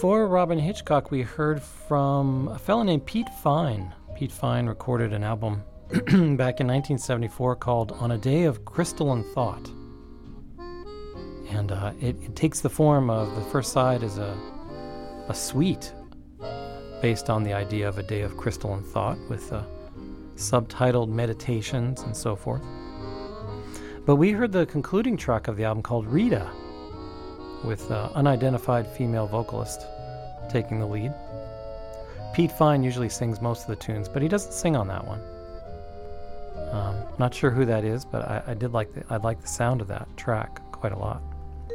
Before Robin Hitchcock, we heard from a fellow named Pete Fine. Pete Fine recorded an album back in 1974 called On a Day of Crystalline Thought. And it takes the form of, the first side is a suite based on the idea of a day of crystalline thought with subtitled meditations and so forth. But we heard the concluding track of the album called Rita, with unidentified female vocalist taking the lead. Pete Fine usually sings most of the tunes, but he doesn't sing on that one. Not sure who that is, but I like the sound of that track quite a lot.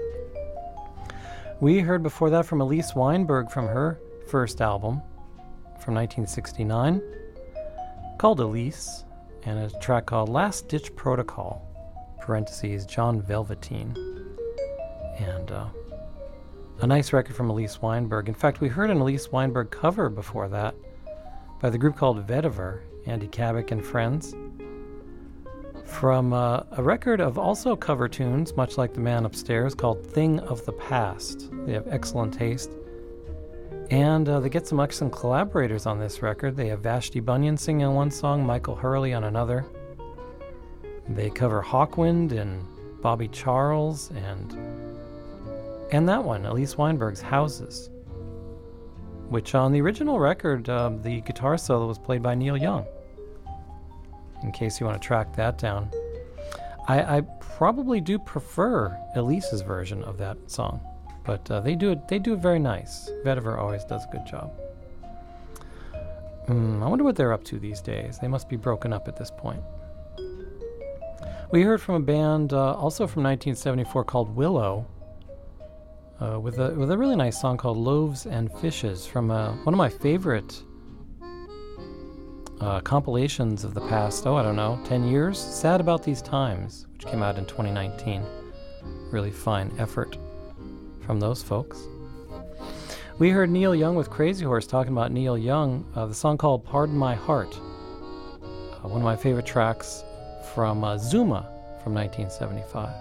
We heard before that from Elise Weinberg from her first album from 1969 called Elise, and a track called Last Ditch Protocol, parentheses, John Velveteen. And a nice record from Elise Weinberg. In fact, we heard an Elise Weinberg cover before that by the group called Vetiver, Andy Kabik and Friends, from a record of also cover tunes, much like The Man Upstairs, called Thing of the Past. They have excellent taste. And they get some excellent collaborators on this record. They have Vashti Bunyan singing on one song, Michael Hurley on another. They cover Hawkwind and Bobby Charles and that one, Elise Weinberg's Houses, which on the original record, the guitar solo was played by Neil Young, in case you want to track that down. I probably do prefer Elise's version of that song, but they do it very nice. Vetiver always does a good job. I wonder what they're up to these days. They must be broken up at this point. We heard from a band also from 1974 called Willow, with a really nice song called Loaves and Fishes from one of my favorite compilations of the past, 10 years, Sad About These Times, which came out in 2019. Really fine effort from those folks. We heard Neil Young with Crazy Horse talking about Neil Young, the song called Pardon My Heart, one of my favorite tracks from Zuma from 1975.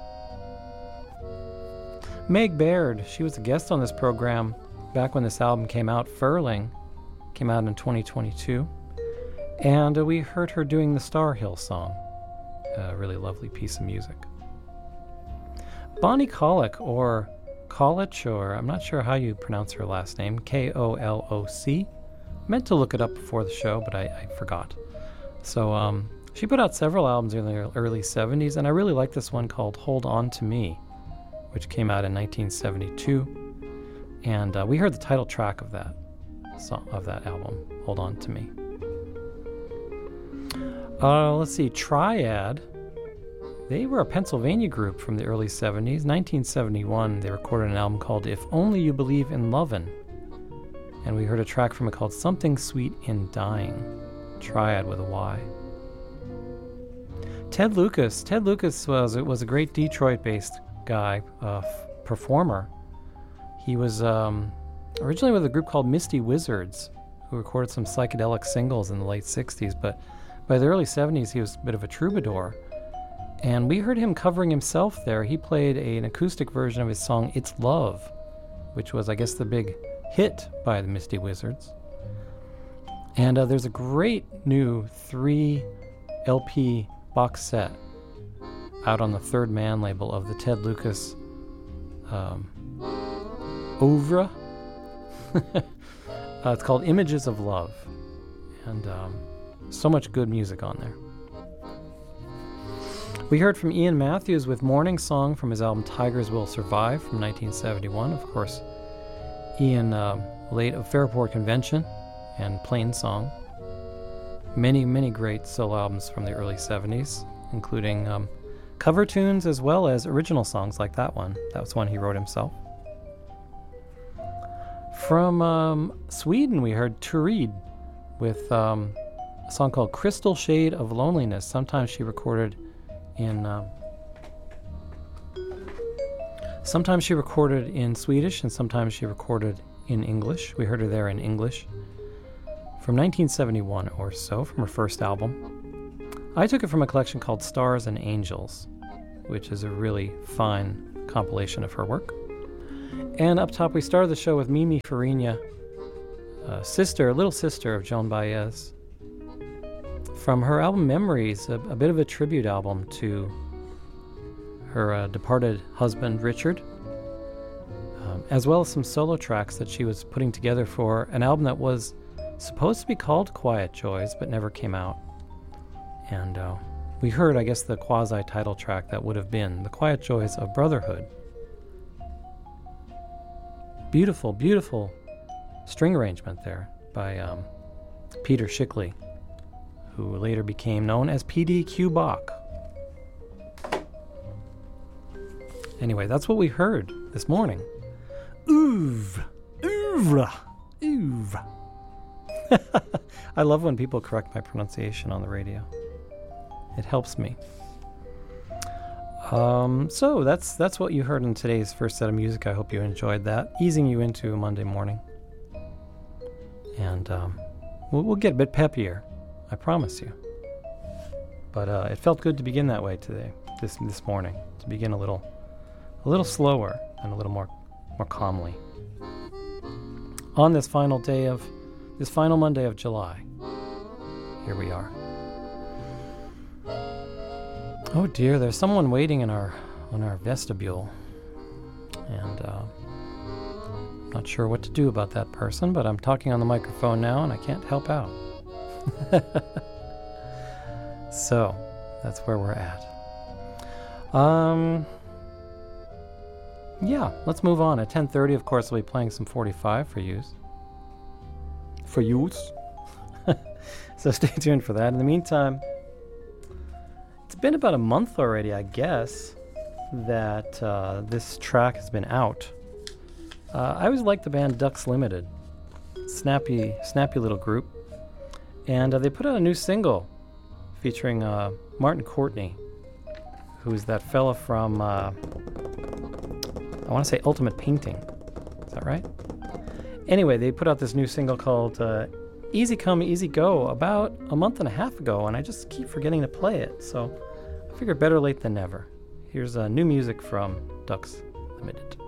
Meg Baird, she was a guest on this program back when this album came out. Furling came out in 2022. And we heard her doing the Star Hill song, a really lovely piece of music. Bonnie Colic, or Kolich, or I'm not sure how you pronounce her last name, K-O-L-O-C. Meant to look it up before the show, but I forgot. So she put out several albums in the early 70s, and I really like this one called Hold On To Me, which came out in 1972. And we heard the title track of that song, of that album, Hold On To Me. Let's see, Triad. They were a Pennsylvania group from the early 70s. 1971, they recorded an album called If Only You Believe in Lovin'. And we heard a track from it called Something Sweet in Dying. Triad with a Y. Ted Lucas. Ted Lucas was a great Detroit-based guy, performer. He was originally with a group called Misty Wizards, who recorded some psychedelic singles in the late 60s, but by the early 70s he was a bit of a troubadour. And we heard him covering himself there. He played an acoustic version of his song It's Love, which was, I guess, the big hit by the Misty Wizards. And there's a great new 3 LP box set out on the Third Man label of the Ted Lucas oeuvre. It's called Images of Love. And so much good music on there. We heard from Ian Matthews with Morning Song from his album Tigers Will Survive from 1971. Of course, Ian, late of Fairport Convention and Plain Song. Many, many great solo albums from the early 70s, including cover tunes as well as original songs like that one. That was one he wrote himself. From Sweden, we heard Turid with a song called Crystal Shade of Loneliness. Sometimes she recorded in Swedish, and sometimes she recorded in English. We heard her there in English from 1971 or so, from her first album. I took it from a collection called Stars and Angels, which is a really fine compilation of her work. And up top, we started the show with Mimi Farina, little sister of Joan Baez, from her album Memories, a bit of a tribute album to her departed husband, Richard, as well as some solo tracks that she was putting together for an album that was supposed to be called Quiet Joys, but never came out. And we heard, I guess, the quasi-title track that would have been The Quiet Joys of Brotherhood. Beautiful, beautiful string arrangement there by Peter Schickele, who later became known as P.D.Q. Bach. Anyway, that's what we heard this morning. Oeuvre. Oeuvre. Oeuvre. I love when people correct my pronunciation on the radio. It helps me. So that's what you heard in today's first set of music. I hope you enjoyed that, easing you into a Monday morning. And we'll get a bit peppier, I promise you. But it felt good to begin that way today, this morning, to begin a little slower and a little more calmly. On this final Monday of July, here we are. Oh dear, there's someone waiting on our vestibule, and I'm not sure what to do about that person, but I'm talking on the microphone now and I can't help out. So, that's where we're at. Yeah, let's move on. At 10:30, of course, we'll be playing some 45 for use. For use. So stay tuned for that. In the meantime, it's been about a month already, I guess, that this track has been out. I always liked the band Ducks Limited. Snappy little group. And they put out a new single featuring Martin Courtney, who's that fella from, I want to say Ultimate Painting. Is that right? Anyway, they put out this new single called Easy Come, Easy Go about a month and a half ago, and I just keep forgetting to play it, so I figured better late than never. Here's new music from Ducks Limited.